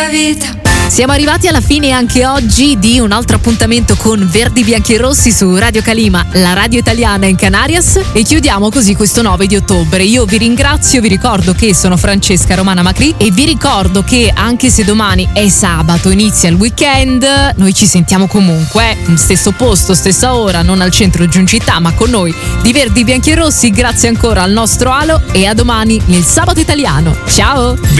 vita. Siamo arrivati alla fine anche oggi di un altro appuntamento con Verdi Bianchi e Rossi su Radio Calima, la radio italiana in Canarias, e chiudiamo così questo 9 di ottobre. Io vi ringrazio, vi ricordo che sono Francesca Romana Macri e vi ricordo che anche se domani è sabato, inizia il weekend, noi ci sentiamo comunque, stesso posto, stessa ora, non al centro Giuncità ma con noi di Verdi Bianchi e Rossi. Grazie ancora al nostro Alo e a domani nel Sabato Italiano. Ciao!